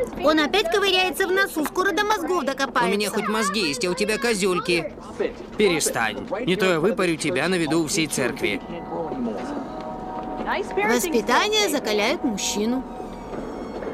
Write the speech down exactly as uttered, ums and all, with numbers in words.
Он опять ковыряется в носу, скоро до мозгов докопается. У меня хоть мозги есть, а у тебя козюльки. Перестань. Не то я выпарю тебя на виду у всей церкви. Воспитание закаляет мужчину.